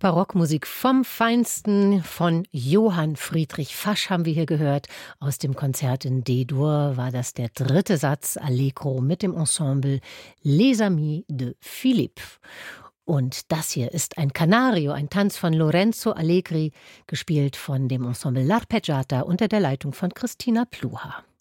Barockmusik vom Feinsten von Johann Friedrich Fasch haben wir hier gehört. Aus dem Konzert in D-Dur war das der dritte Satz Allegro mit dem Ensemble Les Amis de Philippe. Und das hier ist ein Canario, ein Tanz von Lorenzo Allegri, gespielt von dem Ensemble L'Arpeggiata unter der Leitung von Christina Pluha.